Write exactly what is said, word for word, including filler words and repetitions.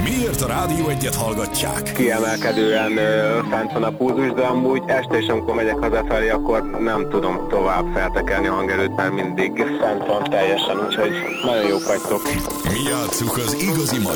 Miért a Rádió Egyet hallgatják? Kiemelkedően ö, fent van a pulzus, de amúgy este is, amikor megyek hazafelé, akkor nem tudom tovább feltekelni a hangerőt, mert mindig fent van teljesen, úgyhogy nagyon jók vagytok. Mi játsszuk az igazi mai